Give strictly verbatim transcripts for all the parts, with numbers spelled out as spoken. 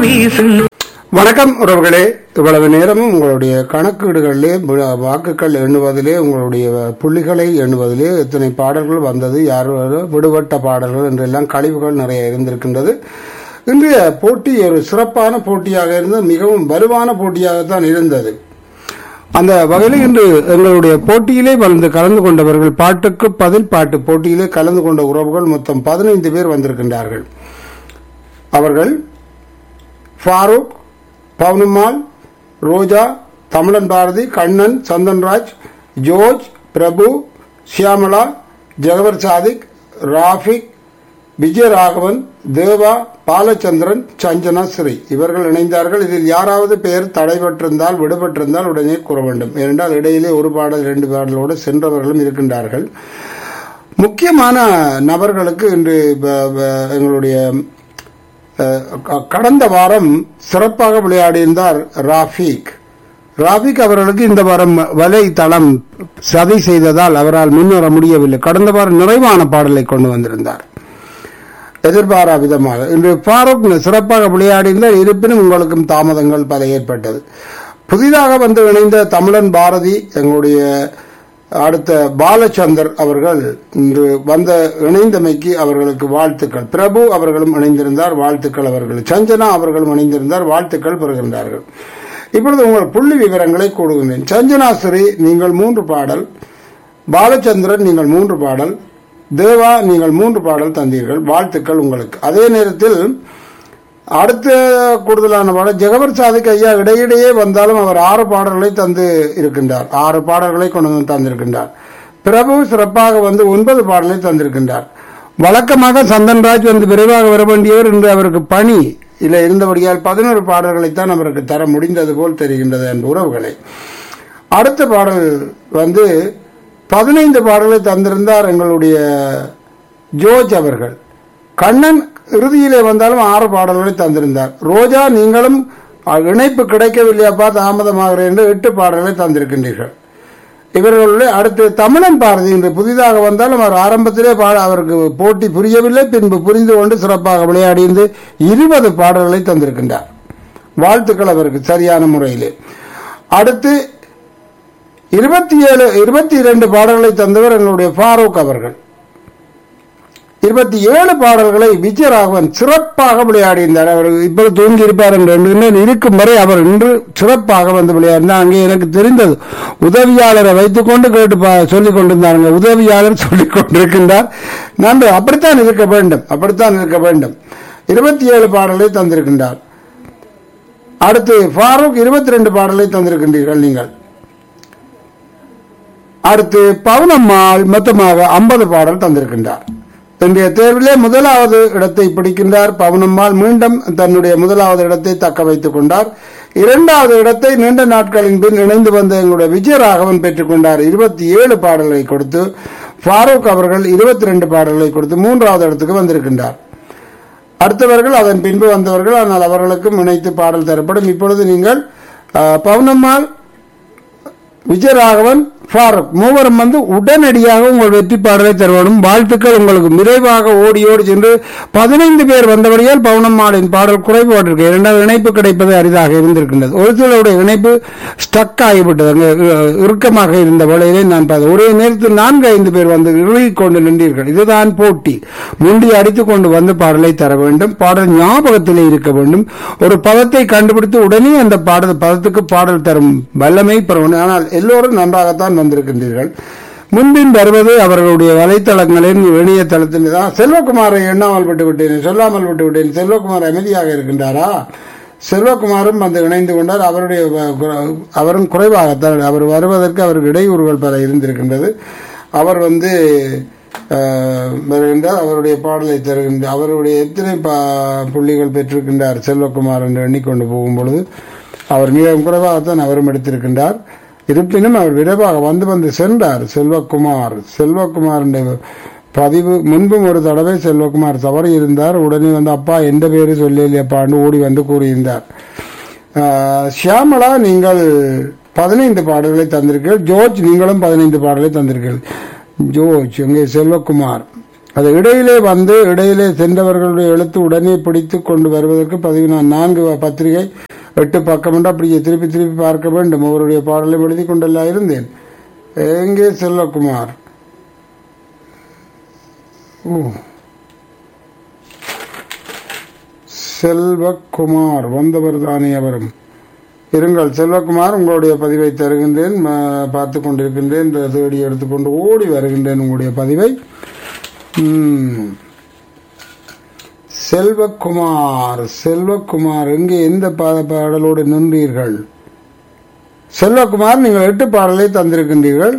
வணக்கம் உறவுகளே. இவ்வளவு நேரமும் உங்களுடைய கணக்கீடுகளிலே வாக்குகள் எண்ணுவதிலே உங்களுடைய புள்ளிகளை எண்ணுவதிலே எத்தனை பாடல்கள் வந்தது, யார் விடுபட்ட பாடல்கள் என்றெல்லாம் கழிவுகள் நிறைய இருந்திருக்கின்றது. இன்றைய போட்டி ஒரு சிறப்பான போட்டியாக இருந்தது, மிகவும் வலுவான போட்டியாகத்தான் இருந்தது. அந்த வகையில் இன்று எங்களுடைய போட்டியிலே வந்து கலந்து கொண்டவர்கள், பாட்டுக்கு பதில் பாட்டு போட்டியிலே கலந்து கொண்ட உறவுகள் மொத்தம் பதினைந்து பேர் வந்திருக்கின்றார்கள். அவர்கள் ஃபாரூக், பவுனுமால், ரோஜா, தமிழன் பாரதி, கண்ணன், சந்தன்ராஜ், ஜோர்ஜ், பிரபு, சியாமலா, ஜகவர் சாதிக், ராஃபிக், விஜயராகவன், தேவா, பாலச்சந்திரன், சஞ்சனா ஸ்ரீ இவர்கள் இணைந்தார்கள். இதில் யாராவது பெயர் தடைபட்டிருந்தால் விடுபட்டிருந்தால் உடனே கூற வேண்டும். ஏனென்றால் இடையிலே ஒரு பாடல் இரண்டு பாடலோடு சென்றவர்களும் இருக்கின்றார்கள். முக்கியமான நபர்களுக்கு இன்று எங்களுடைய கடந்த வாரம் சிறப்பாக விளையாடியிருந்தார் ராஃபிக். ராஃபிக் அவர்களுக்கு இந்த வாரம் வலைத்தளம் சதி செய்ததால் அவரால் முன்னேற முடியவில்லை. கடந்த வாரம் நிறைவான பாடலை கொண்டு வந்திருந்தார் எதிர்பாரா விதமாக. இன்று ஃபாரூக் சிறப்பாக விளையாடியிருந்தார். இருப்பினும் உங்களுக்கும் தாமதங்கள் பல ஏற்பட்டது. புதிதாக வந்து இணைந்த தமிழன் பாரதி, எங்களுடைய அடுத்த பாலச்சந்தர் அவர்கள் இன்று வந்த இணைந்தமைக்கு அவர்களுக்கு வாழ்த்துக்கள். பிரபு அவர்களும் இணைந்திருந்தார், வாழ்த்துக்கள் அவர்கள். சஞ்சனா அவர்களும் இணைந்திருந்தார், வாழ்த்துக்கள் பெறுகின்றார்கள். இப்பொழுது உங்கள் புள்ளி விவரங்களை கூறுகின்றேன். சஞ்சனா ஸ்ரீ நீங்கள் மூன்று பாடல், பாலச்சந்திரன் நீங்கள் மூன்று பாடல், தேவா நீங்கள் மூன்று பாடல் தந்தீர்கள், வாழ்த்துக்கள் உங்களுக்கு. அதே நேரத்தில் அடுத்த கூடுதலான பாடல் ஜகவர் சாதிக் ஐயா இடையிடையே வந்தாலும் அவர் ஆறு பாடல்களை தந்து இருக்கின்றார், ஆறு பாடல்களை கொண்டு வந்து தந்திருக்கின்றார். பிரபு சிறப்பாக வந்து ஒன்பது பாடலை தந்திருக்கின்றார். வழக்கமாக சந்தன்ராஜ் வந்து விரைவாக வர வேண்டியவர், இன்று அவருக்கு பணி இல்லை இருந்தபடியால் பதினோரு பாடல்களைத்தான் அவருக்கு தர முடிந்தது போல் தெரிகின்றது என்ற உறவுகளை. அடுத்த பாடல் வந்து பதினைந்து பாடல்களை தந்திருந்தார் எங்களுடைய ஜோர்ஜ் அவர்கள். கண்ணன் இறுதியிலே வந்தாலும் ஆறு பாடல்களை தந்திருந்தார். ரோஜா நீங்களும் இணைப்பு கிடைக்கவில்லையாப்பா தாமதமாகிறேன் என்று எட்டு பாடல்களை தந்திருக்கின்றீர்கள். இவர்களுடைய அடுத்து தமிழன் பாரதி இன்று புதிதாக வந்தாலும் அவர் ஆரம்பத்திலே அவருக்கு போட்டி புரியவில்லை, பின்பு புரிந்து கொண்டு சிறப்பாக விளையாடிந்து இருபது பாடல்களை தந்திருக்கின்றார். வாழ்த்துக்கள் அவருக்கு சரியான முறையிலே. அடுத்து இருபத்தி ஏழு இருபத்தி இரண்டு பாடல்களை தந்தவர் எங்களுடைய ஃபாரூக் அவர்கள். இருபத்தி ஏழு பாடல்களை விஜயராகவன் சிறப்பாக விளையாடினார். அவர் இப்போது தூங்கி இருப்பார் என்று இருக்கும் வரை அவர் இன்று சிறப்பாக வந்து விளையாடினார். அங்கே எனக்கு தெரிந்தது உதவியாளரை வைத்துக் கொண்டு கேட்டு சொல்லிக் கொண்டிருந்தாங்க. உதவியாளர் சொல்லிக் கொண்டிருக்கின்றார். நன்று, அப்படித்தான் இருக்க வேண்டும், அப்படித்தான் இருக்க வேண்டும். இருபத்தி ஏழு பாடலை தந்திருக்கின்றார். அடுத்து ஃபாரூக் இருபத்தி ரெண்டு பாடலை தந்திருக்கின்றீர்கள் நீங்கள். அடுத்து பவுனம்மாள் மொத்தமாக ஐம்பது பாடல் தந்திருக்கின்றார். இன்றைய தேர்விலே முதலாவது இடத்தை பிடிக்கின்றார் பவுனம்மாள். மீண்டும் தன்னுடைய முதலாவது இடத்தை தக்க வைத்துக் கொண்டார். இரண்டாவது இடத்தை நீண்ட நாட்களின் பின் இணைந்து வந்த எங்களுடைய விஜயராகவன் பெற்றுக் கொண்டார். இருபத்தி ஏழு பாடல்களை கொடுத்து ஃபாரூக் அவர்கள் இருபத்தி ரெண்டு பாடல்களை கொடுத்து மூன்றாவது இடத்துக்கு வந்திருக்கின்றார். அடுத்தவர்கள் அதன் பின்பு வந்தவர்கள், ஆனால் அவர்களுக்கும் இணைத்து பாடல் தரப்படும். இப்பொழுது நீங்கள் பவுனம்மாள், விஜயராகவன், ஃபாரூக் மூவரும் வந்து உடனடியாக உங்கள் வெற்றி பாடலை தருவதும் வாழ்த்துக்கள் உங்களுக்கு. விரைவாக ஓடி ஓடி சென்று பதினைந்து பேர் வந்தபடியால் பவுனம்மாளின் பாடல் குறைபாட்டிருக்கு. இரண்டாவது இணைப்பு கிடைப்பது அரிதாக இருந்திருக்கின்றது. ஒரு சிலருடைய இணைப்பு ஸ்டக் ஆகிவிட்டது, இறுக்கமாக இருந்த வேளையிலே நான் பார்த்தேன். ஒரே நேரத்தில் நான்கு ஐந்து பேர் வந்து இறுகிக் கொண்டு நின்றீர்கள். இதுதான் போட்டி. முண்டி அடித்துக் கொண்டு வந்து பாடலை தர வேண்டும். பாடல் ஞாபகத்திலே இருக்க வேண்டும். ஒரு பதத்தை கண்டுபிடித்து உடனே அந்த பாடல் பதத்துக்கு பாடல் தரும் வல்லமை பெற வேண்டும். ஆனால் எல்லோரும் நன்றாகத்தான் வந்திருக்கின்றீர்கள். முன்பின் வருவது அவர்களுடைய வலைத்தளங்களின் இணையதளத்தில் தான். செல்வகுமாரை எண்ணாமல் விட்டு விட்டேன், சொல்லாமல் விட்டு விட்டேன். செல்வகுமார் அமைதியாக இருக்கின்றாரா? செல்வகுமாரும் வந்து இணைந்து கொண்டார். அவருடைய அவரும் குறைவாகத்தான், அவர் வருவதற்கு அவருக்கு இடையூறுகள் பல இருந்திருக்கின்றது. அவர் வந்து வருகின்றார், அவருடைய பாடலை தருகின்றார். அவருடைய எத்தனை புள்ளிகள் பெற்றிருக்கின்றார் செல்வகுமார் என்று எண்ணிக்கொண்டு போகும் பொழுது அவர் மிக குறைவாகத்தான் அவரும் எடுத்திருக்கின்றார். இருப்பினும் அவர் விரைவாக வந்து வந்து சென்றார். செல்வகுமார் செல்வகுமார் பதிவு முன்பும் ஒரு தடவை செல்வகுமார் தவறி இருந்தார். உடனே வந்து அப்பா எந்த பேரு சொல்லலையப்பான்னு ஓடி வந்து கூறியிருந்தார். ஷியாமலா நீங்கள் பதினைந்து பாடல்களை தந்திருக்கீர்கள். ஜோர்ஜ் நீங்களும் பதினைந்து பாடல்களை தந்திருக்கீர்கள். ஜோர்ஜ் இங்கே செல்வகுமார் அது இடையிலே வந்து இடையிலே சென்றவர்களுடைய எழுத்து உடனே பிடித்து கொண்டு வருவதற்கு பதிவு நான்கு பத்திரிகை எட்டு பக்கம் என்று அப்படியே திருப்பி திருப்பி பார்க்க வேண்டும். அவருடைய பாடலை எழுதி கொண்டெல்லாம் இருந்தேன். எங்கே செல்வகுமார்? செல்வகுமார் வந்தவர் தானே அவரும். இருங்கள் செல்வகுமார், உங்களுடைய பதிவை தருகின்றேன். பார்த்து கொண்டிருக்கின்றேன். தேடி எடுத்துக்கொண்டு ஓடி வருகின்றேன் உங்களுடைய பதிவை. செல்வகுமார் செல்வகுமார் எங்கே எந்த பாடலோடு நின்றீர்கள்? செல்வகுமார், நீங்கள் எட்டு பாடலை தந்திருக்கின்றீர்கள்.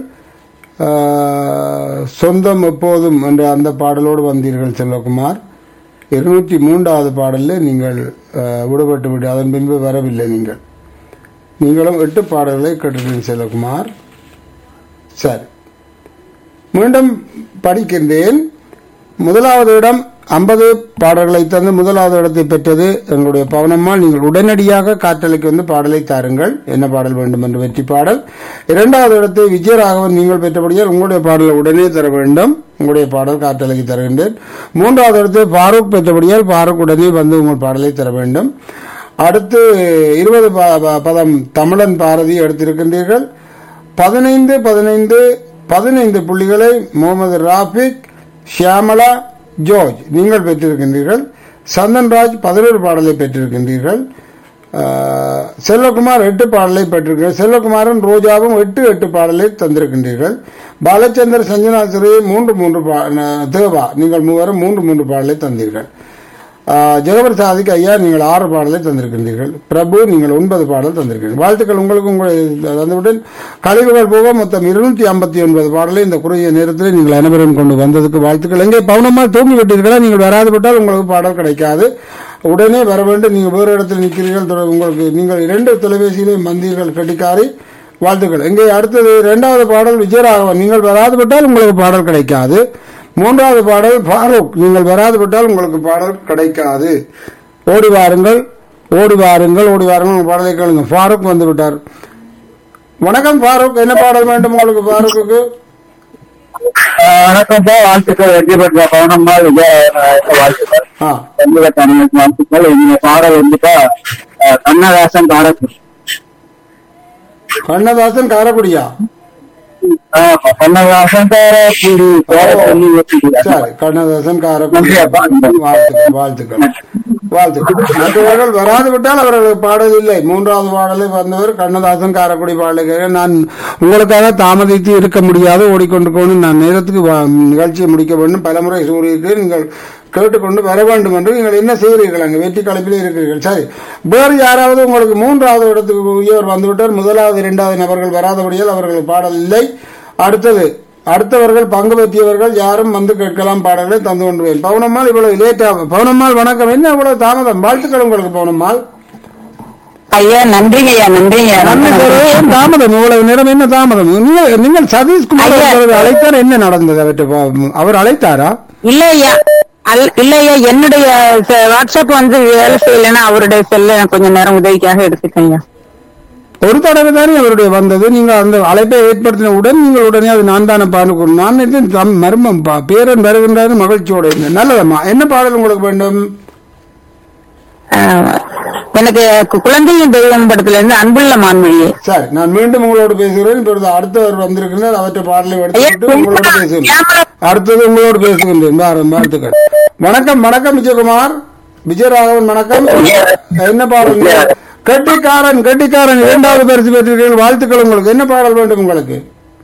சொந்தம் எப்போதும் என்ற அந்த பாடலோடு வந்தீர்கள் செல்வகுமார். இருநூற்றி மூன்றாவது பாடலில் நீங்கள் விடுபட்டு விட்டு அதன் பின்பு வரவில்லை. நீங்கள் நீங்களும் எட்டு பாடல்களை கேட்டிருக்கீங்க செல்வகுமார். சரி, மீண்டும் படிக்கின்றேன். முதலாவது இடம் ஐம்பது பாடல்களை தந்து முதலாவது இடத்தை பெற்றது எங்களுடைய பவனம்மாள். நீங்கள் உடனடியாக காற்றலைக்கு வந்து பாடலை தாருங்கள், என்ன பாடல் வேண்டும் என்று வெற்றி பாடல். இரண்டாவது இடத்தை விஜயராகவன் நீங்கள் பெற்றபடியால் உங்களுடைய பாடலை உடனே தர வேண்டும், உங்களுடைய பாடல் காற்றலைக்கு தருகின்றேன். மூன்றாவது இடத்தை பாரூக் பெற்றபடியால் பாரூக் உடனே வந்து உங்கள் பாடலை தர வேண்டும். அடுத்து இருபது பதம் தமிழன் பாரதி எடுத்திருக்கின்றீர்கள். பதினைந்து பதினைந்து பதினைந்து புள்ளிகளை முகமது ராபிக், ஷியாமலா, ஜோர்ஜ் நீங்கள் பெற்றிருக்கின்றீர்கள். சந்தன்ராஜ் பதினோரு பாடலை பெற்றிருக்கின்றீர்கள். செல்வகுமார் எட்டு பாடலை பெற்றிருக்கிறார். செல்வகுமாரன் ரோஜாவும் எட்டு எட்டு பாடலை தந்திருக்கின்றீர்கள். பாலச்சந்தர் சஞ்சனாசுரி மூன்று மூன்று தேவா நீங்கள் மூவரும் மூன்று மூன்று பாடலை தந்தீர்கள். ஜெகவர் சாதிக்கு ஐயா நீங்கள் ஆறு பாடலை தந்திருக்கின்றீர்கள். பிரபு நீங்கள் ஒன்பது பாடல் தந்திருக்கிறீர்கள். வாழ்த்துக்கள் உங்களுக்கு. உங்களை தந்துவிட்டு கழிவுகள் போக மொத்தம் இருநூற்றி ஐம்பத்தி ஒன்பது பாடலை இந்த குறுகிய நேரத்தில் நீங்கள் அனைவரும் கொண்டு வந்ததுக்கு வாழ்த்துக்கள். எங்கே பவுனமாக தூங்கி விட்டீர்களா? நீங்கள் வராது விட்டால் உங்களுக்கு பாடல் கிடைக்காது. உடனே வர வேண்டும். நீங்கள் வேறு இடத்தில் நிற்கிறீர்கள். உங்களுக்கு நீங்கள் இரண்டு தொலைபேசியிலையும் வந்தீர்கள் கட்டிக்காரி. வாழ்த்துக்கள். எங்கே அடுத்தது இரண்டாவது பாடல் விஜயராகவன் நீங்கள் வராது விட்டால் உங்களுக்கு பாடல் கிடைக்காது. மூன்றாவது பாடல் ஃபாரூக் நீங்கள் வராது விட்டால் உங்களுக்கு பாடல் கிடைக்காது. ஓடி வாருங்கள், ஓடி வாருங்கள், ஓடி வாருங்கள், பாடலை கேளுங்க. ஃபாரூக் வந்து விட்டார். வணக்கம் ஃபாரூக், என்ன பாடல் வேண்டும் உங்களுக்கு? ஃபாரூக்கு வணக்கம் சார், வாழ்த்துக்கள். வெற்றி பெற்ற பவுனம்மாள் வாழ்த்துக்கள். வாழ்த்துக்கள். இந்த பாடல் வந்துட்டா கண்ணதாசன் காரக்குடி. கண்ணதாசன் காரக்குடியா? கண்ணதாசன் காரக்குடி. சரி, கண்ணதாசன் காரக்குடி. வாழ்த்துக்கள், வாழ்த்துக்கள், வாழ்த்துக்கள். மற்றவர்கள் வராது விட்டால் அவர்களுக்கு பாடல் இல்லை. மூன்றாவது பாடலை வந்தவர் கண்ணதாசன் காரக்குடி பாடலை. நான் உங்களுக்காக தாமதித்து இருக்க முடியாது, ஓடிக்கொண்டு நான் நேரத்துக்கு நிகழ்ச்சியை முடிக்க வேண்டும். பலமுறை சூரியக்கு நீங்கள் கேட்டுக்கொண்டு வர வேண்டும் என்று நீங்கள் என்ன செய்கிறீர்கள்? அங்கு வெற்றி கலைப்பிலே இருக்கிறீர்கள். சரி, வேறு யாராவது உங்களுக்கு மூன்றாவது இடத்துக்கு உயர் வந்துவிட்டார். முதலாவது இரண்டாவது நபர்கள் வராதபடியால் அவர்கள் பாடல் இல்லை. அடுத்தது அடுத்தவர்கள் பங்கு பெற்றியவர்கள் யாரும் வந்து கேட்கலாம், பாடல்களை தந்து கொண்டுவேன். பவுனம்மாள் இவ்வளவு லேட்டா? பவுனம்மாள் வணக்கம். என்ன இவ்வளவு தாமதம்? வாழ்த்துக்கள் உங்களுக்கு பவுனம்மாள். ஐயா நன்றிங்க ஐயா, நன்றிங்க. தாமதம் இவ்வளவு நேரம் என்ன தாமதம்? நீங்கள் சதீஷ்குமார் அழைத்தார், என்ன நடந்தது? அவற்றை அவர் அழைத்தாரா? இல்ல ஐயா, இல்ல ஐயா, என்னுடைய வாட்ஸ்அப் வந்து வேலை செய்யலன்னா அவருடைய செல்ல கொஞ்சம் நேரம் உதவிக்காக எடுத்துக்கங்க. ஒரு தடவை தானே அவருடைய வந்தது. நீங்க அந்த அழைப்பை ஏற்படுத்தின உடன் நீங்கள் உடனே அது நான் தானே பாடு நான் மர்மம் பேரன் வருகின்றாரு மகிழ்ச்சியோட. நல்லதம்மா, என்ன பாடல் உங்களுக்கு வேண்டும்? எனக்கு குழந்தையின் தெய்வம் படத்துல இருந்து அன்புள்ள மான்மொழியே. சரி, நான் மீண்டும் உங்களோடு பேசுகிறேன். இப்பொழுது அடுத்தவர் வந்திருக்கிறார், அவற்றை பாடலை எடுத்துக்கிட்டு உங்களோட பேசுகிறேன். அடுத்தது உங்களோடு பேசுகின்றேன். வாழ்த்துக்கள். வணக்கம். வணக்கம் விஜயகுமார், விஜயராகவன் வணக்கம். என்ன பாடல்? கட்டிக்காரன் கட்டிக்காரன் இரண்டாவது பரிசு பெற்றீர்கள். வாழ்த்துக்கள் உங்களுக்கு. என்ன பாடல் வேண்டும் உங்களுக்கு?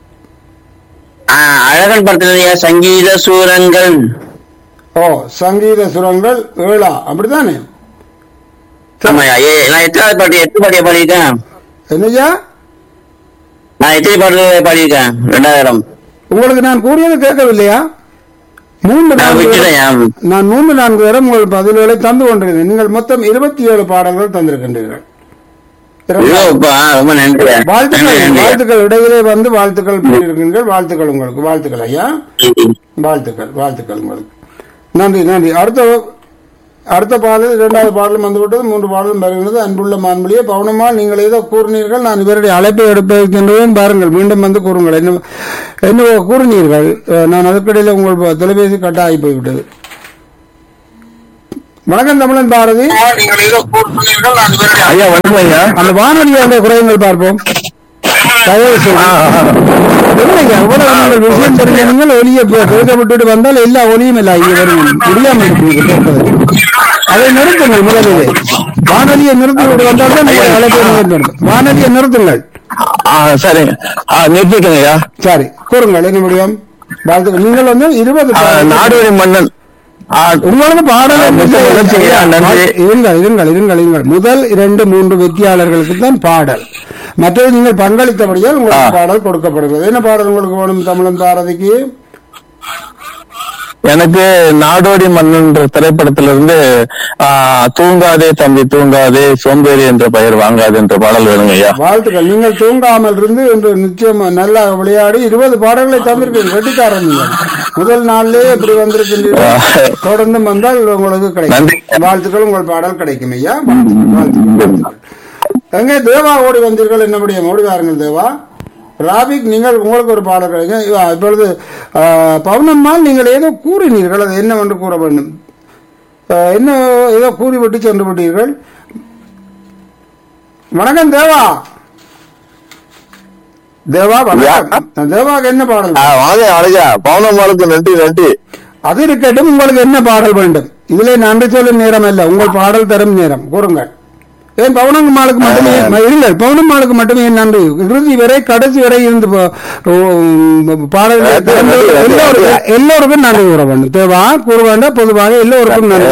அழகன் படத்துல சங்கீத சூரங்கள். ஓ, சங்கீத சுரங்கள் ஏழா, அப்படித்தானே? நான் எட்டாவது பாட்டு எட்டு பாட்டிய பாடியிருக்கேன். என்னையா? நான் எத்தனை பாட்டு பாடியிருக்கேன்? ரெண்டாயிரம். உங்களுக்கு நான் கூறியது கேட்கவில்லையா? மூன்று நான் மூன்று நான்கு நேரம் உங்கள் பதில்களை தந்து கொண்டிருக்கிறேன். நீங்கள் மொத்தம் இருபத்தி ஏழு பாடல்கள் தந்திருக்கின்றீர்கள். வாழ்த்துக்கள், வாழ்த்துக்கள். இடையிலே வந்து வாழ்த்துக்கள் கூறியிருக்கிறீர்கள். வாழ்த்துக்கள் உங்களுக்கு. வாழ்த்துக்கள் ஐயா, வாழ்த்துக்கள், வாழ்த்துக்கள் உங்களுக்கு. நன்றி, நன்றி. அடுத்த அடுத்த பாடல் இரண்டாவது பாடலும் வந்துவிட்டது, மூன்று பாடலும் வருகிறது. அன்புள்ள மான்மொழியே பவுனம்மாள், நீங்கள் ஏதோ கூறினீர்கள், நான் இவருடைய அழைப்பை எடுப்பதற்கின்றேன், பாருங்கள் மீண்டும் வந்து கூறுங்கள். என்ன என்ன கூறினீர்கள்? நான் அதற்கிடையில் உங்கள் தொலைபேசி கட்டாகி போய்விட்டது. வணக்கம் தமிழன் பாரதி. நீங்கள் ஏதோ கூறினீர்கள், நான் இவருடைய ஐயா வணக்கம் ஐயா. அந்த வானொலியை குறையுங்கள் பார்ப்போம். விஷயம் தெரிஞ்சவங்கள் ஒலியை கேட்க விட்டுட்டு வந்தால் எல்லா ஒலியும் இல்லை, இங்கே வரும் முடியாமல் அதை நிறுத்துங்கள். முதலிலே வானொலியை நிறுத்தி விட்டு வந்தால் தான் நீங்கள் அழைப்பு. வானொலியை நிறுத்துங்கள். சரி நிறுத்திக்கங்க ஐயா. சரி கூறுங்கள் என்ன முடியும். நீங்கள் வந்து இருபது நாடோடி மன்னன் உங்களுக்கு பாடல் இருங்கள் இருங்கள் இருங்கள் இருங்கள் முதல் இரண்டு மூன்று வெற்றியாளர்களுக்கு தான் பாடல். மற்றது நீங்கள் பங்களித்தபடியால் உங்களுக்கு பாடல் கொடுக்கப்படுகிறது. என்ன பாடல் உங்களுக்கு வேணும் தமிழன் பாரதிக்கு? எனக்கு நாடோடி மன்னன் திரைப்படத்திலிருந்து தூங்காதே தம்பி தூங்காதே சோம்பேறி என்ற பெயர் வாங்காது என்ற பாடல் வேணுங்க ஐயா. வாழ்த்துக்கள். நீங்கள் தூங்காமல் இருந்து இன்று நிச்சயம் நல்லா விளையாடி இருபது பாடல்களை தந்திருக்கீங்க. வெட்டிக்காரன் நீங்கள் முதல் நாளிலே இப்படி வந்திருக்கின்றீர்கள். தொடர்ந்து வந்தால் உங்களுக்கு கிடைக்கும். வாழ்த்துக்கள். உங்கள் பாடல் கிடைக்கும் ஐயா. எங்கே தேவா ஓடி வந்தீர்கள்? என்ன முடியும்? ஓடி வாருங்கள் தேவா. ராபிக் நீங்கள் உங்களுக்கு ஒரு பாடல் கிடைக்கும். இப்பொழுது பவுனம்மாள் நீங்கள் ஏதோ கூறினீர்கள், அது என்னவென்று கூற வேண்டும். என்ன ஏதோ கூறிவிட்டு சென்று விட்டீர்கள். வணக்கம் தேவா. தேவா வணக்கம். தேவாவுக்கு என்ன பாடல்? பவுனம்மாளுக்கு நன்றி நன்றி. அது இருக்கட்டும். உங்களுக்கு என்ன பாடல் வேண்டும்? இதிலே நன்றி சொல்லும் நேரம் அல்ல, உங்கள் பாடல் தரும் நேரம். கூறுங்கள். ஏன் பவுனம்மாளுக்கு மட்டுமே இருங்கள், பவுனம்மாளுக்கு மட்டுமே நன்றி. இறுதி வரை கடைசி வரை இருந்து பாடல்கள் எல்லோருக்கும் நன்றி கூற வேண்டும். தேவா கூற வேண்டாம், பொதுவாக எல்லோருக்கும் நன்றி.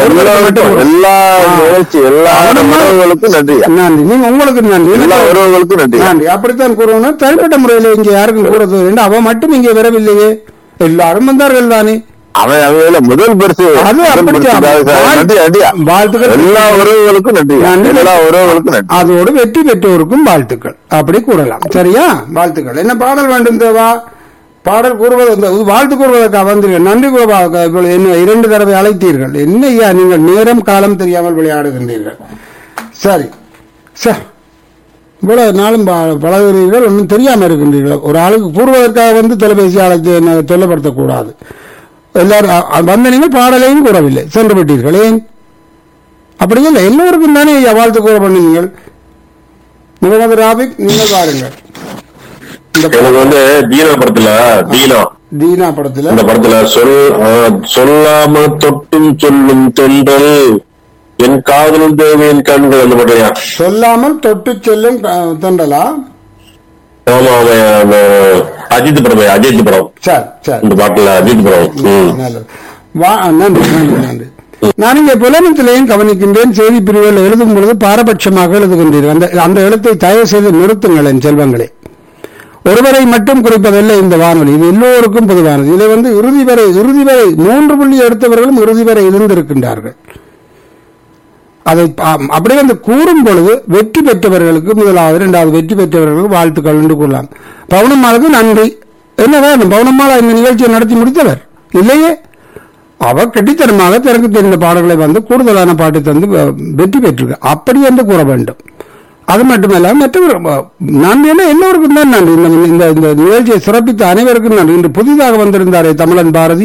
நன்றி. நீங்க உங்களுக்கு நன்றி, நன்றி. அப்படித்தான் கூறணும். தனிப்பட்ட முறையில் இங்கே யாருக்கும் கூற வேண்டும். அவ மட்டும் இங்கே வரவில்லையே, எல்லாரும் வந்தார்கள் தானே. அவன் அவங்கள முதல் பரிசு. வாழ்த்துக்கள். எல்லா உறவுகளுக்கும் நன்றி. எல்லா உறவுகளுக்கும் நன்றி. அதோடு வெற்றி பெற்றோருக்கும் வாழ்த்துக்கள். அப்படி கூறலாம். சரியா? வாழ்த்துக்கள். என்ன பாடல் வேண்டும் தேவா? பாடல் கூறுவது வாழ்த்து கூறுவதற்காக வந்தீர்கள். நன்றி கூறுவதற்காக என்ன இரண்டு தடவை அழைத்தீர்கள். என்ன ஐயா நீங்கள் நேரம் காலம் தெரியாமல் விளையாடுகின்றீர்கள். சரி சார், இவ்வளவு நாளும் பழகுகிறீர்கள், ஒன்றும் தெரியாமல் இருக்கின்றீர்கள். ஒரு ஆளுக்கு கூறுவதற்காக வந்து தொலைபேசி அழைத்து தொல்லப்படுத்தக்கூடாது. எல்லாரும் வந்த நீங்கள் பாடலையும் கூறவில்லை, சென்று விட்டீர்கள். ஏன் அப்படி இல்லை? எல்லோருக்கும் தானே வாழ்த்து கூற பண்ணுங்கள். முகமது ராபிக் நீங்கள் பாருங்கள். எனக்கு வந்து தீனா படத்துல தீனா தீனா படத்துல இந்த படத்துல சொல் சொல்லாம தொட்டும் சொல்லும் தென்றல் என் காதலும் தேவையின் கண்கள் அந்த படையா சொல்லாமல் தொட்டு செல்லும் தென்றலா? ஆமா அஜித் படம், அஜித் படம். சரி சரி, இந்த பாட்டுல அஜித் படம். நல்லது. நன்றி நன்றி நன்றி. நான் இங்கே புலனத்திலேயும் கவனிக்கின்றேன். செய்தி பிரிவுகள் எழுதும் பொழுது பாரபட்சமாக எழுதுகின்றீர்கள். அந்த அந்த எழுத்தை தயவு செய்து நிறுத்துங்கள் என் செல்வங்களே. ஒருவரை மட்டும் குறிப்பதல்ல இந்த வானொலி, இது எல்லோருக்கும் பொதுவானது. இதை வந்து இறுதி வரை இறுதி வரை மூன்று புள்ளி எடுத்தவர்களும் இறுதி வரை இருந்திருக்கின்றார்கள். அதை அப்படியே வந்து கூறும் பொழுது வெற்றி பெற்றவர்களுக்கு முதலாவது இரண்டாவது வெற்றி பெற்றவர்களுக்கு வாழ்த்துக்கள் என்று கூறலாம். பவுனம்மாளுக்கு நன்றி. என்னதான் பவுனம்மாளா இந்த நிகழ்ச்சியை நடத்தி முடித்தவர் இல்லையே. அவர் கெட்டித்தனமாக தனக்கு தெரிந்த பாடல்களை வந்து கூடுதலான பாட்டு தந்து வெற்றி பெற்றிருக்க, அப்படி என்று கூற வேண்டும். அது மட்டுமல்ல மற்றவர் நன்றி என்ன எல்லோருக்கும் தான் நன்றி. இந்த இந்த நிகழ்ச்சியை சிறப்பித்த அனைவருக்கும் நன்றி. இன்று புதிதாக வந்திருந்தாரே தமிழன் பாரதி,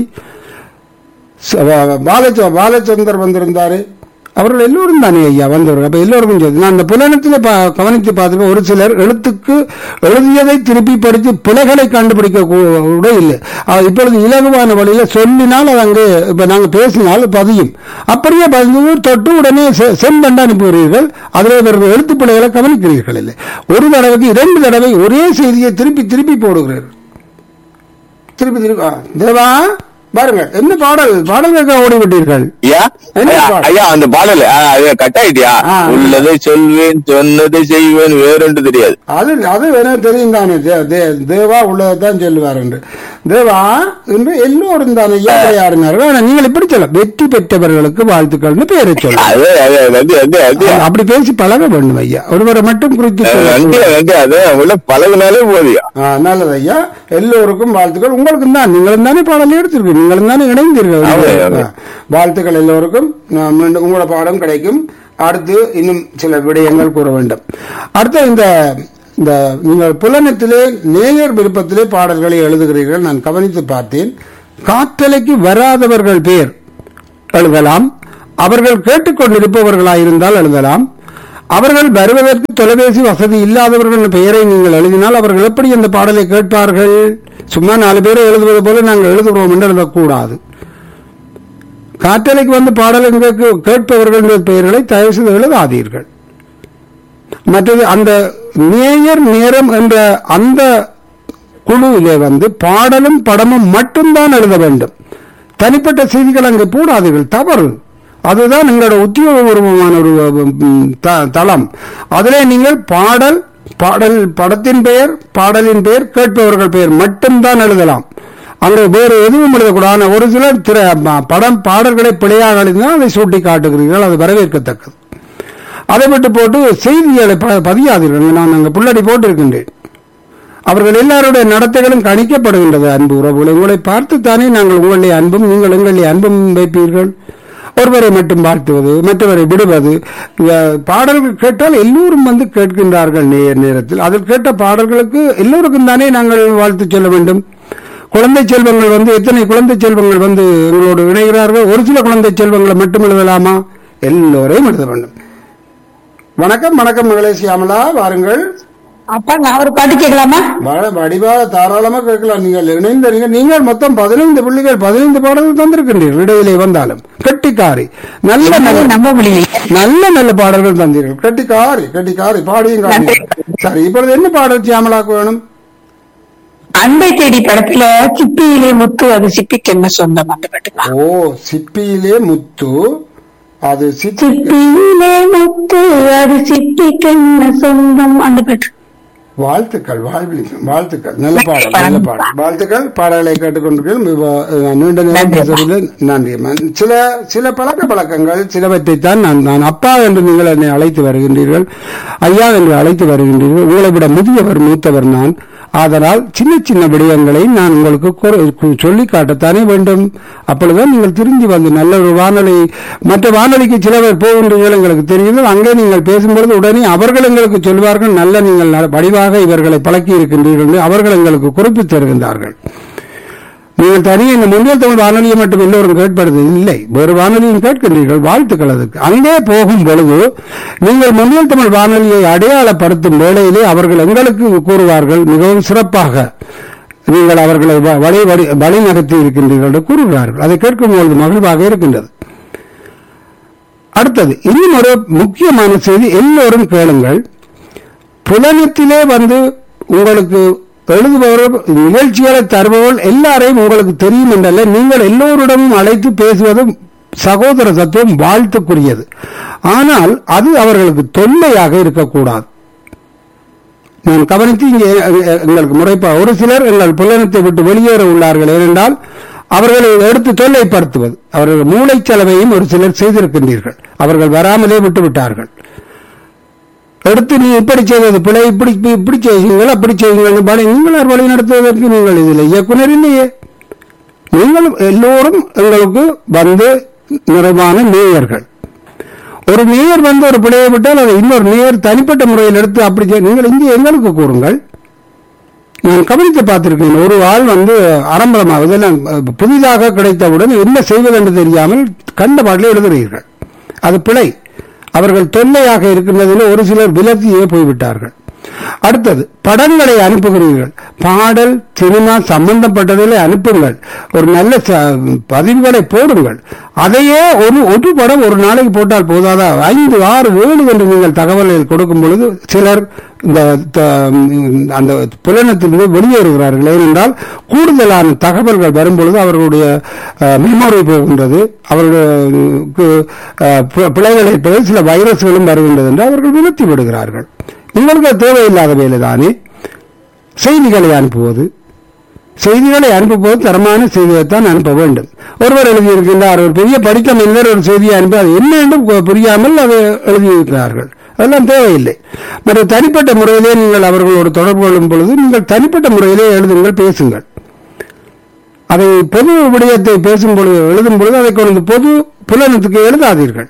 பாலச்சந்தர் வந்திருந்தாரே, அவர்கள் எல்லோரும் தானே ஐயா வந்தவர்கள். அப்ப எல்லோருக்கும் சரி. நான் இந்த புலனத்தில் கவனித்து பார்த்துருக்கேன். ஒரு சிலர் எழுத்துக்கு எழுதியதை திருப்பி படித்து பிழைகளை கண்டுபிடிக்க கூட இல்லை. இப்பொழுது இலகுவான வழியில சொல்லினால் அது அங்கே இப்ப நாங்கள் பேசினால் பதியும். அப்படியே பதிவு தொட்டு உடனே சென் பண்ண அனுப்புகிறீர்கள். அதில் இவர்கள் எழுத்து பிழைகளை கவனிக்கிறீர்கள் இல்லை. ஒரு தடவைக்கு இரண்டு தடவை ஒரே செய்தியை திருப்பி திருப்பி போடுகிறீர்கள். திருப்பி திருப்பி தேவா பாருங்க என்ன பாடல் பாடல் கேட்க ஓடிவிட்டீர்கள். ஐயா அந்த பாடல் கட் ஆயிட்டியா? உள்ளதை சொல்வேன் சொன்னதை செய்வேன் வேறொன்று தெரியாது. அது அது வேற தெரியும் தானே. தேவா உள்ளதான் சொல்லுவார் என்று. தேவா என்று எல்லோரும் தானே யாருனார்கள். நீங்கள் இப்படி சொல்ல வெற்றி பெற்றவர்களுக்கு வாழ்த்துக்கள் பெயரை சொல்ல அப்படி பேசி பழக வேண்டும் ஐயா. ஒருவரை மட்டும் குறித்து பழகினாலே போதியா. நல்லது ஐயா. எல்லோருக்கும் வாழ்த்துக்கள். உங்களுக்கும் தான் நீங்களும் தானே பாடல் எடுத்திருக்கீங்க. நீங்களும் தானே இணைந்தீர்கள். ஆமா, ஆமா. வாழ்த்துக்கள் எல்லோருக்கும். நான் மீண்டும் உங்களோட பாடம் கிடைக்கும். அடுத்து இன்னும் சில விடயங்கள் கூற வேண்டும். அடுத்து இந்த இந்த நீங்கள் புலனத்திலே நேயர் விருப்பத்திலே பாடல்களை எழுதுகிறீர்கள். நான் கவனித்து பார்த்தேன். காற்றலைக்கு வராதவர்கள் பேர் எழுதலாம், அவர்கள் கேட்டுக்கொண்டிருப்பவர்களாயிருந்தால் எழுதலாம், அவர்கள் வருவதற்கு தொலைபேசி வசதி இல்லாதவர்கள் பெயரை நீங்கள் எழுதினால் அவர்கள் எப்படி அந்த பாடலை கேட்பார்கள்? சும்மா நாலு பேரை எழுதுவது போல நாங்கள் எழுதுகிறோம் என்று எழுதக்கூடாது. காற்றலைக்கு வந்து பாடலை கேட்பவர்கள் பெயர்களை தயவு செய்து எழுதாதீர்கள். மற்றது அந்த நேயர் நேரம் என்ற அந்த குழுவிலே வந்து பாடலும் படமும் மட்டும்தான் எழுத வேண்டும். தனிப்பட்ட செய்திகள் அங்கே போடாதீர்கள், தவறு. அதுதான் எங்களோட உத்தியோகபூர்வமான ஒரு தளம். அதிலே நீங்கள் பாடல் பாடல் படத்தின் பெயர் பாடலின் பெயர் கேட்பவர்கள் பெயர் மட்டும்தான் எழுதலாம். அங்கே வேறு எதுவும் எழுதக்கூடாது. ஒரு சிலர் திரு படம் பாடல்களை பிழையாக எழுதினால் அதை சூட்டி காட்டுகிறீர்கள், அது வரவேற்கத்தக்கது. அதை விட்டு போட்டு செய்திகளை பதியாதீர்கள். நான் அங்கே புள்ளடி போட்டிருக்கின்றேன். அவர்கள் எல்லாருடைய நடத்தைகளும் கணிக்கப்படுகின்றது. அன்பு உறவுகளை உங்களை பார்த்துத்தானே நாங்கள் உங்களுடைய அன்பும் நீங்கள் எங்களுடைய அன்பும் வைப்பீர்கள். ஒருவரை மட்டும் வாழ்த்துவது, மற்றவரை விடுவது. பாடல்கள் கேட்டால் எல்லோரும் வந்து கேட்கின்றார்கள் நேர் நேரத்தில். அதில் கேட்ட பாடல்களுக்கு எல்லோருக்கும் தானே நாங்கள் வாழ்த்து சொல்ல வேண்டும். குழந்தை செல்வங்கள் வந்து எத்தனை குழந்தை செல்வங்கள் வந்து எங்களோடு இணைகிறார்கள். ஒரு சில குழந்தை செல்வங்களை மட்டும் எழுதலாமா? எல்லோரையும் எழுத வேண்டும். வணக்கம் வணக்கம் மகளே சியாமலா, வாருங்கள். அப்பா நான் ஒரு பாட்டு கேட்கலாமா? வடிவாக தாராளமா கேட்கலாம். நீங்கள் இணைந்த நீங்கள் மொத்தம் பதினைந்து புள்ளிகள் பதினைந்து பாடல்கள் தந்திருக்கின்றீர்கள். இடையிலே வந்தாலும் கெட்டிக்காரி, நல்ல நம்ப முடியல, நல்ல நல்ல பாடல்கள் தந்தீர்கள். கெட்டிக்காரி கெட்டிக்காரி பாடியும் காட்டி. சரி, இப்பொழுது என்ன பாடல் சியாமலாக்கு வேணும்? அன்பை தேடி படத்துல சிப்பியிலே முத்து அது சிப்பிக்கு என்ன சொந்தம் அந்த பாட்டு. ஓ, சிப்பியிலே முத்து அது சிப்பியிலே முத்து அது சிப்பிக்கு என்ன சொந்தம் அந்த பாட்டு. வாழ்த்துக்கள், வாழ்த்துக்கள். நல்ல பாடல், நல்ல பாடல். வாழ்த்துக்கள். பாடல்களை கேட்டுக்கொண்டிருக்கிறேன். நீண்ட நேரம் பேசுவதில் நன்றி. சில சில பழக்க பழக்கங்கள் சிலவற்றைத்தான் நான் நான் அப்பா என்று நீங்கள் என்னை அழைத்து வருகின்றீர்கள், ஐயா என்று அழைத்து வருகின்றீர்கள். உங்களை விட முதியவர், மூத்தவர் நான். ஆதலால் சின்ன சின்ன விடயங்களை நான் உங்களுக்கு சொல்லி காட்டத்தானே வேண்டும். அப்பொழுதுதான் நீங்கள் திரும்பி வந்து நல்ல ஒரு வானொலி, மற்ற வானொலிக்கு சிலவர் போகின்றீர்கள் எங்களுக்கு தெரிகிறது. அங்கே நீங்கள் பேசும்பொழுது உடனே அவர்கள் எங்களுக்கு சொல்வார்கள், நல்ல நீங்கள் வடிவாக இவர்களை பழக்கி இருக்கின்றீர்கள், அவர்கள் எங்களுக்கு குறிப்பிட்டு தருகின்றார்கள். நீங்கள் தனியே இந்த முன்னில் தமிழ் வானொலியை மட்டும் எல்லோரும் கேட்பது இல்லை, வேறு வானொலியும் கேட்கின்றீர்கள். வாழ்த்துக்கள். அதுக்கு அங்கே போகும் பொழுது நீங்கள் முன்னில் தமிழ் வானொலியை அடையாளப்படுத்தும் வேளையிலே அவர்கள் எங்களுக்கு கூறுவார்கள், மிகவும் சிறப்பாக நீங்கள் அவர்களை வழி வழி நடத்தி இருக்கின்றீர்கள் என்று கூறுகிறார்கள். அதை கேட்கும்போது மகிழ்வாக இருக்கின்றது. அடுத்தது இன்னும் ஒரு முக்கியமான செய்தி, எல்லோரும் கேளுங்கள். புலனத்திலே வந்து உங்களுக்கு எழுதுபவர், நிகழ்ச்சிகளை தருபவர்கள் எல்லாரையும் உங்களுக்கு தெரியும் என்றல்ல, நீங்கள் எல்லோரிடமும் அழைத்து பேசுவதும் சகோதர தத்துவம் வாழ்த்துக்குரியது. ஆனால் அது அவர்களுக்கு தொல்லையாக இருக்கக்கூடாது. நான் கவனித்து இங்கே எங்களுக்கு முறைப்பா ஒரு சிலர் எங்கள் புலனத்தை விட்டு வெளியேற உள்ளார்கள். ஏனென்றால் அவர்களை எடுத்து தொல்லைப்படுத்துவது, அவர்கள் மூளைச்சலவையும் ஒரு சிலர் செய்திருக்கின்றீர்கள். அவர்கள் வராமலே விட்டுவிட்டார்கள். எடுத்து நீ இப்படி செய்வது பிழை, இப்படி இப்படி செய்யுங்கள் அப்படி செய்யுங்கள், நீங்கள் வழி நடத்துவதற்கு நீங்கள் இதில் இயக்குனர் இல்லையே. நீங்கள் எல்லோரும் எங்களுக்கு வந்து நிறைவான மேயர்கள். ஒரு மேயர் வந்து ஒரு பிழையை விட்டால் அதை இன்னொரு மேயர் தனிப்பட்ட முறையில் எடுத்து அப்படி நீங்கள் இங்கே எங்களுக்கு கூறுங்கள். நான் கவனித்து பார்த்திருக்கேன். ஒரு ஆள் வந்து ஆரம்பமாக இதெல்லாம் புதிதாக கிடைத்தவுடன் என்ன செய்வது என்று தெரியாமல் கண்ட பாட்டில் எழுதுகிறீர்கள். அது பிழை. அவர்கள் தொல்லையாக இருக்கின்றதில் ஒரு சிலர் விலகியே போய்விட்டார்கள். அடுத்தது படங்களை அனுப்புகிறீர்கள். பாடல் சினிமா சம்பந்தப்பட்டதில் அனுப்புங்கள். ஒரு நல்ல பதிவுகளை போடுங்கள். அதையே ஒரு ஒரு படம் ஒரு நாளைக்கு போட்டால் போதாதா? ஐந்து ஆறு ஏழு என்று நீங்கள் தகவல்கள் கொடுக்கும் பொழுது சிலர் இந்த அந்த புலனத்திலிருந்து வெளியேறுகிறார்கள். ஏனென்றால் கூடுதலான தகவல்கள் வரும்பொழுது அவர்களுடைய மெமரி போகின்றது, அவர்களுக்கு பிழைகளை பிறகு சில வைரஸ்களும் வருகின்றது என்று அவர்கள் விலத்தி விடுகிறார்கள். உங்களுக்கு தேவையில்லாத வேலைதானே செய்திகளை அனுப்புவது. செய்திகளை அனுப்பும்போது தரமான செய்தியைத்தான் அனுப்ப வேண்டும். ஒருவர் எழுதியிருக்கின்றார், ஒரு பெரிய படித்த மனிதர் ஒரு செய்தியை அனுப்பி அது என்ன என்று புரியாமல் அதை எழுதியிருக்கிறார்கள். அதெல்லாம் தேவையில்லை. மற்ற தனிப்பட்ட முறையிலே நீங்கள் அவர்களோடு தொடர்பு கொள்ளும் பொழுது நீங்கள் தனிப்பட்ட முறையிலே எழுதுங்கள், பேசுங்கள். அதை பொது விடயத்தை பேசும் பொழுது எழுதும் பொழுது அதை கொண்டு பொது புலனத்துக்கு எழுதாதீர்கள்,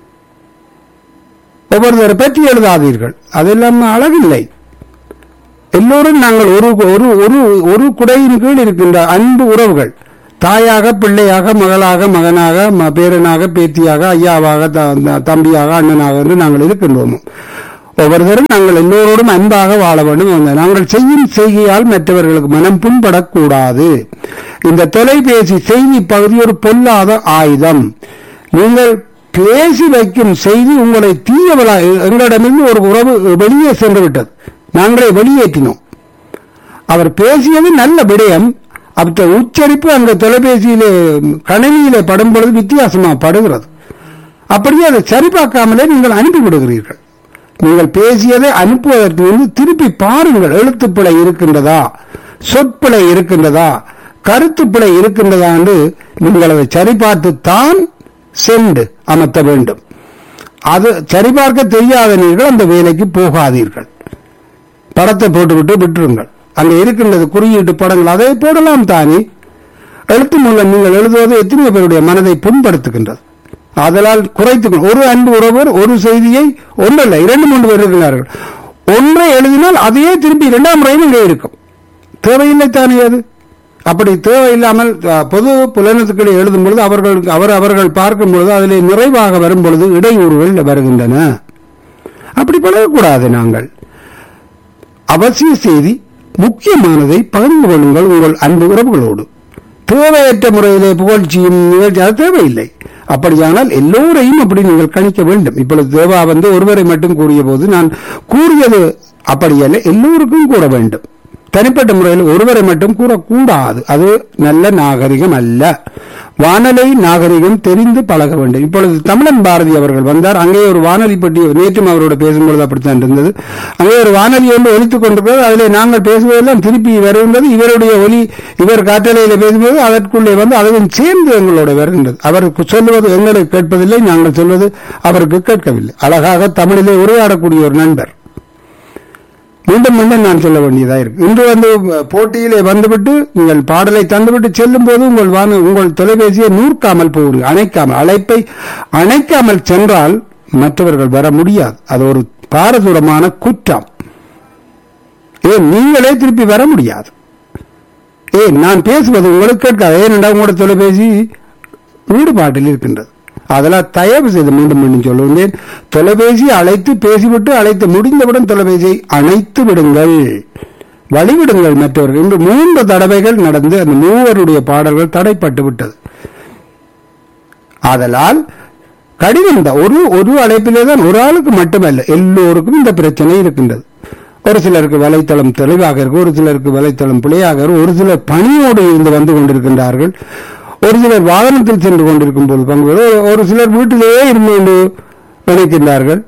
ஒவ்வொருத்தரை பற்றி எழுதாதீர்கள். அதெல்லாம் அழகில்லை. எல்லோரும் நாங்கள் ஒரு ஒரு ஒரு ஒரு குடையின் கீழ் இருக்கின்ற அன்பு உறவுகள், தாயாக பிள்ளையாக மகளாக மகனாக பேரனாக பேத்தியாக ஐயாவாக தம்பியாக அண்ணனாக என்று நாங்கள் இருக்கின்றோம். ஒவ்வொருத்தரும் நாங்கள் எல்லோரோடும் அன்பாக வாழ வேண்டும். நாங்கள் செய்யும் செய்கையால் மற்றவர்களுக்கு மனம் புண்படக்கூடாது. இந்த தொலைபேசி செய்தி பகுதி ஒரு பொல்லாத ஆயுதம். நீங்கள் பேசி வைக்கும் செய்தி உங்களை தீயவளா, எங்களிடமிருந்து ஒரு உறவு வெளியே சென்று விட்டது, நாங்களே வெளியேற்றினோம். அவர் பேசியது நல்ல விடயம், அவற்றை உச்சரிப்பு அந்த தொலைபேசியிலே கணினியிலே படும் பொழுது வித்தியாசமாக படுகிறது. அப்படியே அதை சரிபார்க்காமலே நீங்கள் அனுப்பி விடுகிறீர்கள். நீங்கள் பேசியதை அனுப்புவதற்கு வந்து திருப்பி பாருங்கள், எழுத்துப்பிழை இருக்கின்றதா, சொற்பிழை இருக்கின்றதா, கருத்துப்பிழை இருக்கின்றதா என்று நீங்கள் அதை சரிபார்த்து தான் சென்று அமர்த்த வேண்டும். அது சரிபார்க்க தெரியாத நீங்கள் அந்த வேலைக்கு போகாதீர்கள். படத்தை போட்டுவிட்டு விட்டுருங்கள். அங்கே இருக்கின்றது குறியீட்டு படங்கள், அதை போடலாம் தானே. எழுத்து மூலம் நீங்கள் எழுதுவது எத்தனை பேருடைய மனதை புண்படுத்துகின்றது. அதனால் குறைத்துக் ஒரு அன்பு உறவர் ஒரு செய்தியை ஒன்றல்ல இரண்டு மூன்று பேர் இருக்கிறார்கள், ஒன்றை எழுதினால் அதையே திருப்பி இரண்டாம் முறையும் இங்கே இருக்கும். தேவையில்லை தானே அது. அப்படி தேவையில்லாமல் பொது புலனத்துக்களை எழுதும் பொழுது அவர்களுக்கு அவர் அவர்கள் பார்க்கும் பொழுது அதிலே நிறைவாக வரும் பொழுது இடையூறுகள் வருகின்றன. அப்படி பழகக்கூடாது. நாங்கள் அவசிய செய்தி முக்கியமானதை பகிர்ந்து கொள்ளுங்கள் உங்கள் அன்பு உறவுகளோடு. தேவையற்ற முறையிலே புகழ்ச்சியும் நிகழ்ச்சி அது தேவையில்லை. அப்படியானால் எல்லோரையும் அப்படி நீங்கள் கணிக்க வேண்டும். இப்பொழுது தேவா வந்து ஒருவரை மட்டும் கூறிய போது நான் கூறியது அப்படியல்ல, எல்லோருக்கும் கூற வேண்டும். தனிப்பட்ட முறையில் ஒருவரை மட்டும் கூறக்கூடாது. அது நல்ல நாகரிகம் அல்ல. வானொலி நாகரிகம் தெரிந்து பழக வேண்டும். இப்பொழுது தமிழன் பாரதி அவர்கள் வந்தார். அங்கே ஒரு வானொலி பெட்டி, நேற்றும் அவரோட பேசும்பொழுது அப்படித்தான் இருந்தது. அங்கே ஒரு வானொலி ஒன்று ஒலித்துக் கொண்டிருக்கிறது. அதில் நாங்கள் பேசுவதெல்லாம் திருப்பி வருகின்றது. இவருடைய ஒலி இவர் காற்றலையில் பேசும்போது அதற்குள்ளே வந்து அதுவும் சேர்ந்து எங்களோட வருகின்றது. அவருக்கு சொல்லுவது எங்களுக்கு கேட்பதில்லை, நாங்கள் சொல்வது அவருக்கு கேட்கவில்லை. அழகாக தமிழிலே உரையாடக்கூடிய ஒரு நண்பர். மீண்டும் மீண்டும் நான் சொல்ல வேண்டியதா இருக்கு. இன்று வந்து போட்டியிலே வந்துவிட்டு நீங்கள் பாடலை தந்துவிட்டு செல்லும் போது உங்கள் வான உங்கள் தொலைபேசியை நூற்காமல் போகுது, அணைக்காமல், அழைப்பை அணைக்காமல் சென்றால் மற்றவர்கள் வர முடியாது. அது ஒரு பாரதூரமான குற்றம். ஏன் நீங்களே திருப்பி வர முடியாது. ஏன் நான் பேசுவது உங்களுக்கு கேட்காது. ஏனென்றால் உங்களோட தொலைபேசி ஈடுபாட்டில் இருக்கின்றது. அதெல்லாம் தயவு செய்து மீண்டும் மீண்டும் சொல்லுவேன், தொலைபேசி அழைத்து பேசிவிட்டு அழைத்து முடிந்தவுடன் தொலைபேசியை அணைத்து விடுங்கள், வழிவிடுங்கள் மற்றவர்கள். இன்று மூன்று தடவைகள் நடந்து அந்த மூவருடைய பாடல்கள் தடைப்பட்டு விட்டது. அதனால் கடினம் தான். ஒரு ஒரு அழைப்பிலே தான் ஒரு ஆளுக்கு மட்டுமல்ல, எல்லோருக்கும் இந்த பிரச்சனை இருக்கின்றது. ஒரு சிலருக்கு வலைத்தளம் தெளிவாக இருக்கும், ஒரு சிலருக்கு வலைத்தளம் பிழையாக இருக்கும், ஒரு சிலர் பணியோடு இருந்து வந்து கொண்டிருக்கின்றார்கள், ஒரு சிலர் வாகனத்தில் சென்று கொண்டிருக்கும் போது பங்கு, ஒரு சிலர் வீட்டிலேயே இருந்து கொண்டு நினைக்கின்றார்கள்.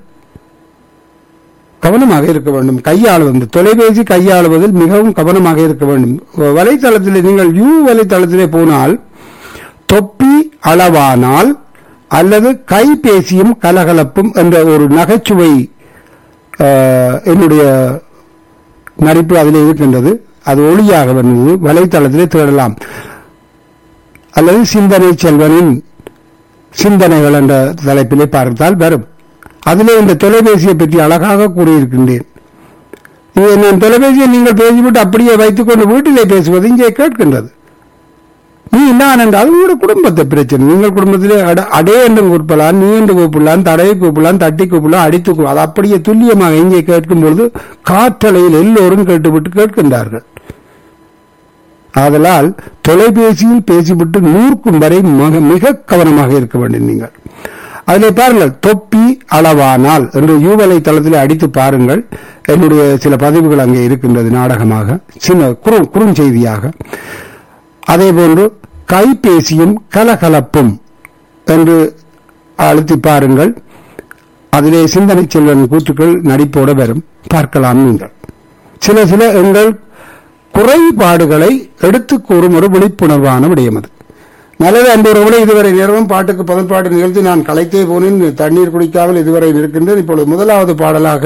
கவனமாக இருக்க வேண்டும். கையாளுவது, தொலைபேசி கையாளுவதில் மிகவும் கவனமாக இருக்க வேண்டும். வலைத்தளத்தில் நீங்கள் யூ வலைத்தளத்திலே போனால் தொப்பி அளவானால் அல்லது கைபேசியும் கலகலப்பும் என்ற ஒரு நகைச்சுவை என்னுடைய நடிப்பு அதிலே இருக்கின்றது. அது ஒளியாக வந்தது, வலைத்தளத்திலே தேடலாம். அல்லது சிந்தனை செல்வனின் சிந்தனைகள் என்ற தலைப்பிலே பார்த்தால் வரும். அதிலே இந்த தொலைபேசியை பற்றி அழகாக கூறியிருக்கின்றேன். நான் தொலைபேசியை நீங்கள் பேசிவிட்டு அப்படியே வைத்துக் கொண்டு வீட்டிலே பேசுவது இங்கே கேட்கின்றது. நீ நான் என்றால் உங்களோட குடும்பத்தை பிரச்சனை. நீங்கள் குடும்பத்திலே அடே என்று கூப்பிடலாம், நீ என்று கூப்பிடலாம், தடையை கூப்பிடலாம், தட்டி கூப்பிடலாம், அடித்து கூப்பிடலாம். அது அப்படியே துல்லியமாக இங்கே கேட்கும் பொழுது காற்றலையில் எல்லோரும் கேட்டுவிட்டு கேட்கின்றார்கள். ஆதலால் தொலைபேசியில் பேசிவிட்டு நூறுக்கும் வரை மிக கவனமாக இருக்க வேண்டும். நீங்கள் அதில் பாருங்கள், தொப்பி அளவானால் என்று யூவலை தளத்தில் அடித்து பாருங்கள். என்னுடைய சில பதிவுகள் அங்கே இருக்கின்றது, நாடகமாக, சின்ன குறு குறுஞ்செய்தியாக. அதே போன்று கைபேசியும் கலகலப்பும் என்று அழுத்தி பாருங்கள். அதிலே சிந்தனை செல்வன் கூற்றுக்கள் நடிப்போட வரும், பார்க்கலாம். நீங்கள் சில சில எங்கள் குறைபாடுகளை எடுத்து கூறும் ஒரு விழிப்புணர்வான விடயம் அது. நல்லது அன்புறவுகளை, இதுவரை நேரமும் பாட்டுக்கு பதின்பாட்டு நிகழ்த்தி நான் கலைத்தே போனேன், தண்ணீர் குடிக்காமல் இதுவரை இருக்கின்றேன். இப்பொழுது முதலாவது பாடலாக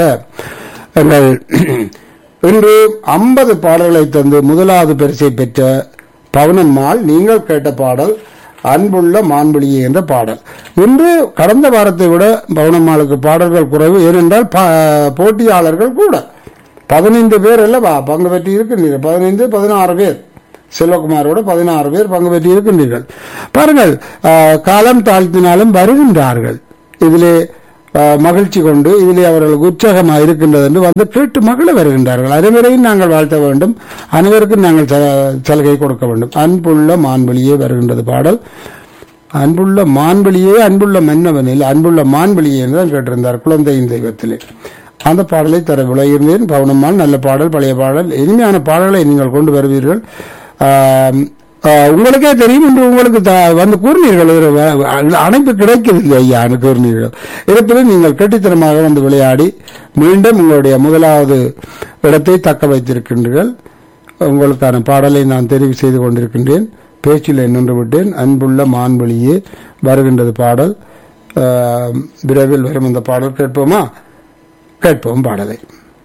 எங்கள் இன்று ஐம்பது பாடல்களை தந்து முதலாவது பரிசை பெற்ற பவனம்மாள், நீங்கள் கேட்ட பாடல் அன்புள்ள மான்விழியே என்ற பாடல். இன்று கடந்த வாரத்தை விட பவனம்மாளுக்கு பாடல்கள் குறைவு. ஏனென்றால் போட்டியாளர்கள் கூட பதினைந்து பேர் அல்லவா பங்கு பெற்றி இருக்கின்றீர்கள். பதினைந்து பதினாறு பேர், செல்வகுமாரோட பதினாறு பேர் பங்கு பெற்றி இருக்கின்றீர்கள். பாருங்கள், காலம் தாழ்த்தினாலும் வருகின்றார்கள். இதிலே மகிழ்ச்சி கொண்டு இதிலே அவர்களுக்கு உற்சாகமாக இருக்கின்றது என்று வந்து கேட்டு மகிழ வருகின்றார்கள். அனைவரையும் நாங்கள் வாழ்த்த வேண்டும், அனைவருக்கும் நாங்கள் சலுகை கொடுக்க வேண்டும். அன்புள்ள மான்வெளியே வருகின்றது பாடல். அன்புள்ள மான்வெளியே அன்புள்ள மன்னவனில் அன்புள்ள மான்வெளியே என்றுதான் கேட்டிருந்தார் குழந்தையின் தெய்வத்திலே. அந்த பாடலை தர விளையிருந்தேன். பவனம்மாள் நல்ல பாடல், பழைய பாடல், இனிமையான பாடல்களை நீங்கள் கொண்டு வருவீர்கள். உங்களுக்கே தெரியும் என்று உங்களுக்கு வந்து கூறினீர்கள், அணைப்பு கிடைக்கவில்லை ஐயா கூறினீர்கள். இருப்பினும் நீங்கள் கெட்டித்தனமாக வந்து விளையாடி மீண்டும் உங்களுடைய முதலாவது இடத்தை தக்க வைத்திருக்கின்றீர்கள். உங்களுக்கான பாடலை நான் தெரிவு செய்து கொண்டிருக்கின்றேன். பேச்சில் நின்று விட்டேன். அன்புள்ள மான்வெளியே வருகின்றது பாடல். விரைவில் வரும் இந்த பாடல் கேட்போமா? கேட்போம் பாடலை.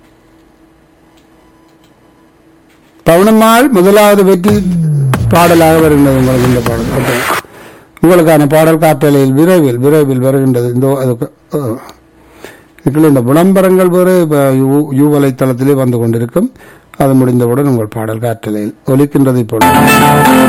பவனம்மாள் முதலாவது வெற்றி பாடலாக வருகின்றது உங்களுக்கு இந்த பாடல். உங்களுக்கான பாடல் காப்பலையில் விரைவில் விரைவில் வருகின்றது. இந்த இந்த விளம்பரங்கள் வேறு யூ வலைத்தளத்திலே வந்து கொண்டிருக்கும். அது முடிந்தவுடன் உங்கள் பாடல் காற்றலையில் ஒலிக்கின்றது. இப்பொழுது